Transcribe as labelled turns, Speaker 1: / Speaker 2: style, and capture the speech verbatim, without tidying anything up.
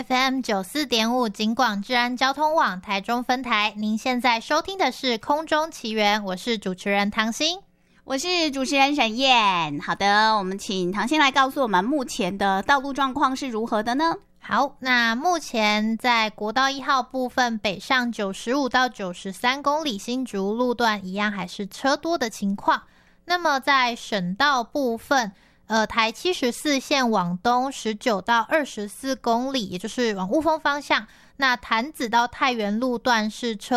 Speaker 1: F M 九四点五 警广治安交通网台中分台。您现在收听的是空中奇缘，我是主持人唐心，
Speaker 2: 我是主持人沈燕。好的，我们请唐心来告诉我们目前的道路状况是如何的呢？
Speaker 1: 好，那目前在国道一号部分北上九十五到九十三公里新竹路段一样还是车多的情况。那么在省道部分，呃，台七十四线往东十九到二十四公里，也就是往雾峰方向，那潭子到太原路段是车